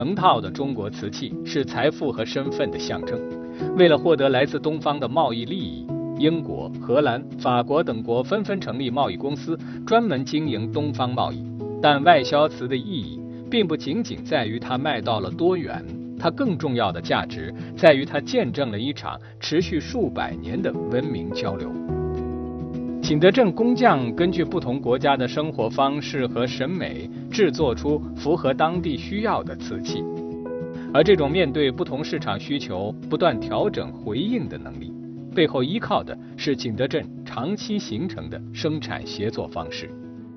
成套的中国瓷器是财富和身份的象征。为了获得来自东方的贸易利益，英国、荷兰、法国等国纷纷成立贸易公司，专门经营东方贸易。但外销瓷的意义并不仅仅在于它卖到了多远，它更重要的价值在于它见证了一场持续数百年的文明交流。景德镇工匠根据不同国家的生活方式和审美，制作出符合当地需要的瓷器，而这种面对不同市场需求不断调整回应的能力，背后依靠的是景德镇长期形成的生产协作方式。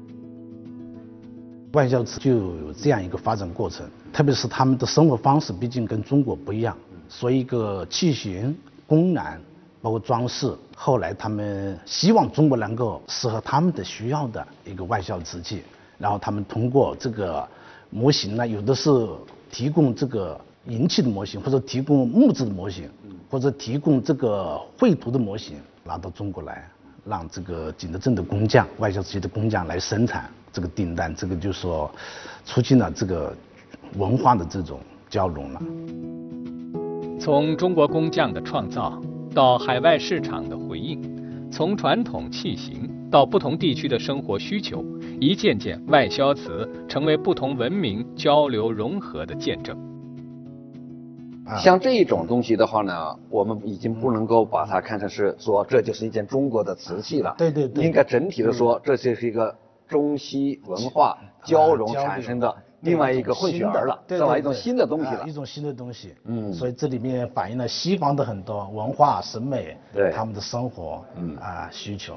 外销瓷就有这样一个发展过程，特别是他们的生活方式毕竟跟中国不一样，所以一个器型、工艺包括装饰，后来他们希望中国能够适合他们的需要的一个外销瓷器，然后他们通过这个模型呢，有的是提供这个银器的模型，或者提供木质的模型，或者提供这个绘图的模型，拿到中国来，让这个景德镇的工匠、外销瓷器的工匠来生产这个订单，这个就说促进了这个文化的这种交融了。 从中国工匠的创造到海外市场的回应，从传统器型到不同地区的生活需求，一件件外销瓷成为不同文明交流融合的见证。 像这一种东西的话呢，我们已经不能够把它看成是说这就是一件中国的瓷器了。 对对对， 应该整体的说，这就是一个中西文化交融产生的另外一个混血儿了，是吧？一种新的东西了， 一种新的东西。所以这里面反映了西方的很多文化审美，对他们的生活需求。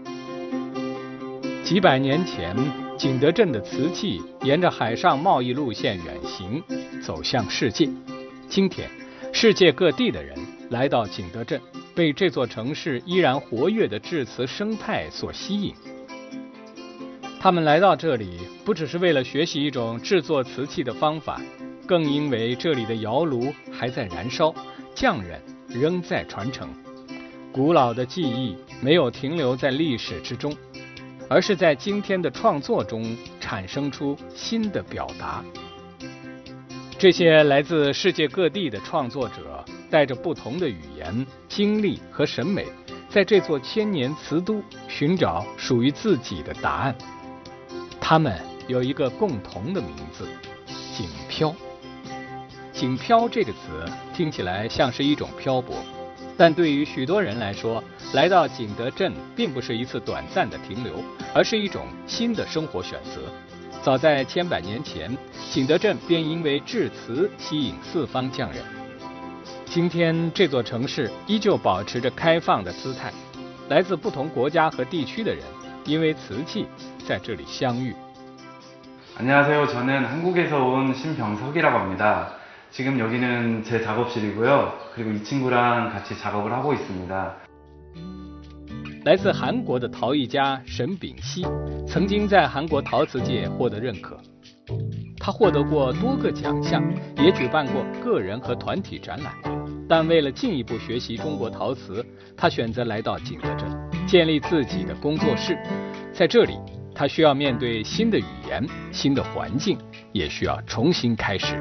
几百年前，景德镇的瓷器沿着海上贸易路线远行，走向世界。今天，世界各地的人来到景德镇，被这座城市依然活跃的制瓷生态所吸引。他们来到这里，不只是为了学习一种制作瓷器的方法，更因为这里的窑炉还在燃烧，匠人仍在传承。古老的技艺没有停留在历史之中，而是在今天的创作中产生出新的表达。这些来自世界各地的创作者，带着不同的语言、经历和审美，在这座千年瓷都寻找属于自己的答案。他们有一个共同的名字——景漂。景漂这个词听起来像是一种漂泊，但对于许多人来说，来到景德镇并不是一次短暂的停留，而是一种新的生活选择。早在千百年前，景德镇便因为制瓷吸引四方匠人。今天这座城市依旧保持着开放的姿态，来自不同国家和地区的人因为瓷器在这里相遇。 안녕하세요. 저는 한국에서 온 신병석이라고 합니다. 지금 여기는 제 작업실이고요. 그리고 이 친구랑 같이 작업을 하고 있습니다. 来自韩国的陶艺家沈秉熙曾经在韩国陶瓷界获得认可，他获得过多个奖项，也举办过个人和团体展览。但为了进一步学习中国陶瓷，他选择来到景德镇，建立自己的工作室。在这里，他需要面对新的语言、新的环境，也需要重新开始。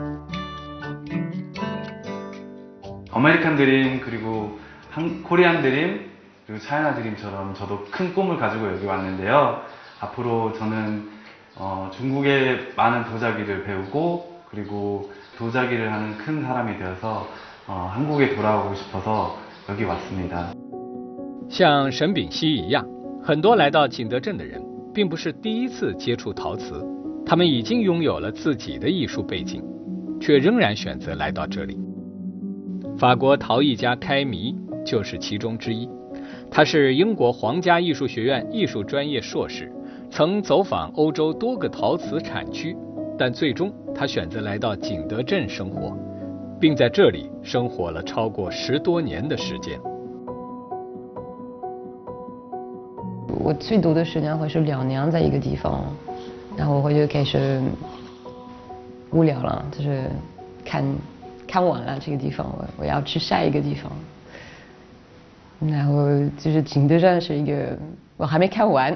아메리칸 드림 그리고 코리안 드림 그리고 차이나 드림처럼 저도 큰 꿈을 가지고 여기 왔는데요. 앞으로 저는 중국의 많은 도자기를 배우고 그리고 도자기를 하는 큰 사람이 되어서 한국에 돌아오고 싶어서 여기 왔습니다. 像沈秉熙一样，很多来到景德镇的人并不是第一次接触陶瓷，他们已经拥有了自己的艺术背景，却仍然选择来到这里。法国陶艺家开弥就是其中之一。他是英国皇家艺术学院艺术专业硕士，曾走访欧洲多个陶瓷产区，但最终他选择来到景德镇生活，并在这里生活了超过10多年的时间。 我最多的时间会是2年在一个地方，然后我就开始无聊了，就是看完了这个地方，我要去下一个地方。然后就是景德镇是一个我还没看完。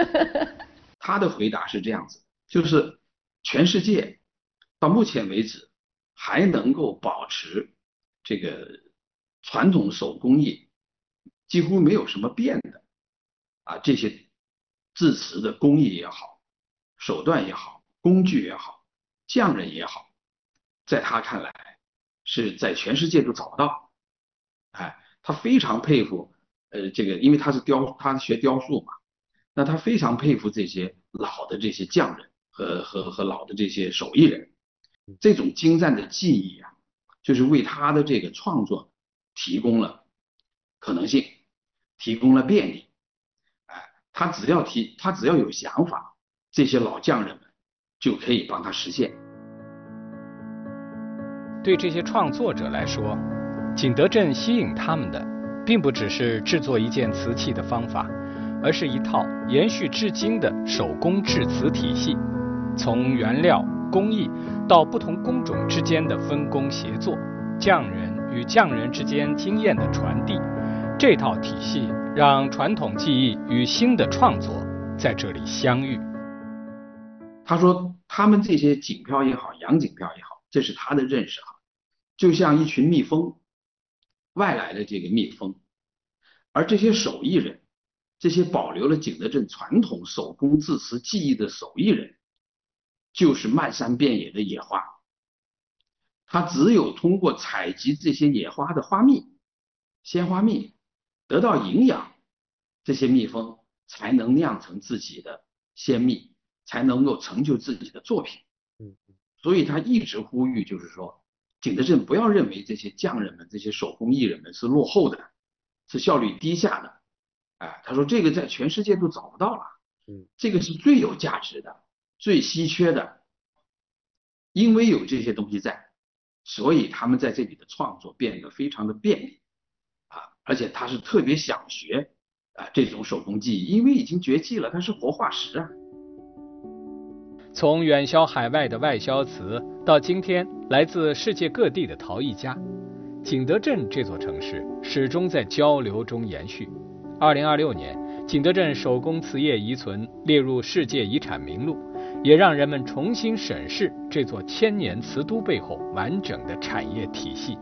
他的回答是这样子，就是全世界到目前为止还能够保持这个传统手工艺几乎没有什么变的这些制瓷的工艺也好，手段也好，工具也好，匠人也好，在他看来是在全世界都找不到。他非常佩服这个，因为他是学雕塑嘛，那他非常佩服这些老的这些匠人和老的这些手艺人，这种精湛的技艺就是为他的这个创作提供了可能性，提供了便利。他只要有想法，这些老匠人们就可以帮他实现。 对这些创作者来说，景德镇吸引他们的并不只是制作一件瓷器的方法，而是一套延续至今的手工制瓷体系，从原料、工艺到不同工种之间的分工协作，匠人与匠人之间经验的传递，这套体系让传统技艺与新的创作在这里相遇。 他说他们这些锦漂也好，洋锦漂也好，这是他的认识就像一群蜜蜂，外来的这个蜜蜂，而这些手艺人，这些保留了景德镇传统手工制瓷技艺的手艺人，就是漫山遍野的野花。他只有通过采集这些野花的花蜜、鲜花蜜，得到营养，这些蜜蜂才能酿成自己的鲜蜜，才能够成就自己的作品。所以他一直呼吁，就是说景德镇不要认为这些匠人们、这些手工艺人们是落后的，是效率低下的。他说这个在全世界都找不到了，这个是最有价值的、最稀缺的。因为有这些东西在，所以他们在这里的创作变得非常的便利而且他是特别想学这种手工技艺，因为已经绝迹了，它是活化石从远销海外的外销瓷，到今天来自世界各地的陶艺家，景德镇这座城市始终在交流中延续。2026年，景德镇手工瓷业遗存列入世界遗产名录，也让人们重新审视这座千年瓷都背后完整的产业体系。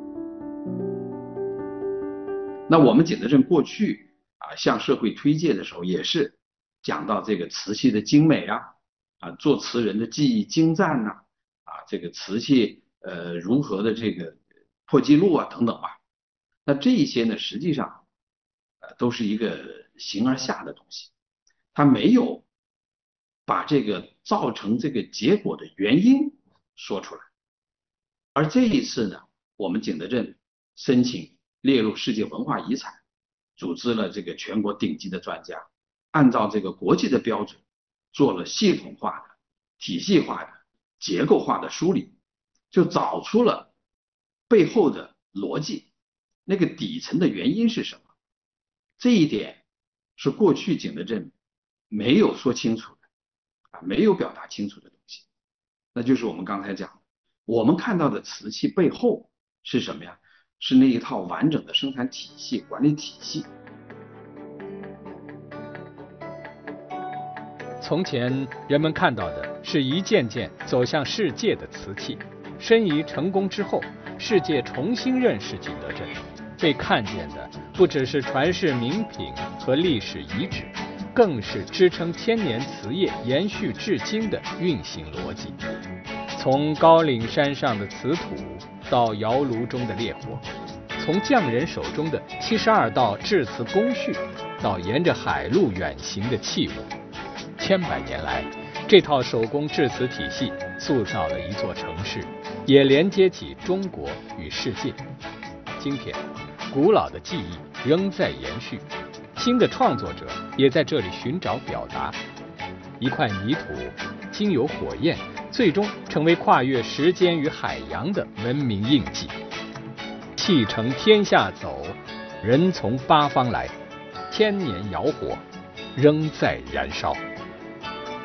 那我们景德镇过去向社会推介的时候，也是讲到这个瓷器的精美做瓷人的技艺精湛这个瓷器如何的这个破纪录等等吧。那这一些呢，实际上都是一个形而下的东西，它没有把这个造成这个结果的原因说出来。而这一次呢，我们景德镇申请列入世界文化遗产，组织了这个全国顶级的专家，按照这个国际的标准做了系统化的、体系化的、结构化的梳理，就找出了背后的逻辑，那个底层的原因是什么。这一点是过去景德镇没有说清楚的没有表达清楚的东西。那就是我们刚才讲，我们看到的瓷器背后是什么呀？是那一套完整的生产体系、管理体系。 从前人们看到的是一件件走向世界的瓷器，申遗成功之后，世界重新认识景德镇，被看见的不只是传世名品和历史遗址，更是支撑千年瓷业延续至今的运行逻辑。从高岭山上的瓷土到窑炉中的烈火，从匠人手中的72道制瓷工序到沿着海路远行的器物，千百年来，这套手工制瓷体系塑造了一座城市，也连接起中国与世界。今天，古老的技艺仍在延续，新的创作者也在这里寻找表达。一块泥土经由火焰，最终成为跨越时间与海洋的文明印记。气承天下走，人从八方来，千年窑火仍在燃烧。